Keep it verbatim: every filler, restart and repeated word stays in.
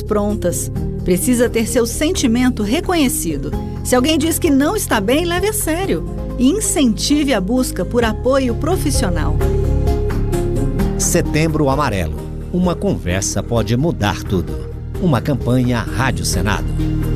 mãos prontas. Precisa ter seu sentimento reconhecido. Se alguém diz que não está bem, leve a sério e incentive a busca por apoio profissional. Setembro Amarelo. Uma conversa pode mudar tudo. Uma campanha Rádio Senado.